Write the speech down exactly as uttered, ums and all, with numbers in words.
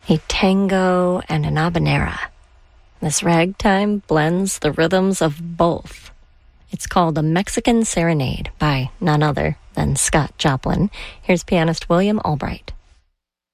a tango and an habanera. This ragtime blends the rhythms of both. It's called A Mexican Serenade by none other than Scott Joplin. Here's pianist William Albright.